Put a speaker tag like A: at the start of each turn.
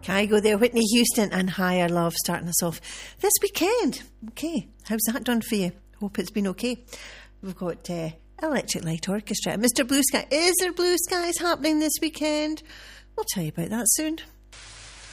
A: Kygo there, Whitney Houston and Higher Love starting us off this weekend. Okay, how's that done for you? Hope it's been okay. We've got Electric Light Orchestra. Mr. Blue Sky. Is there blue skies happening this weekend? We'll tell you about that soon.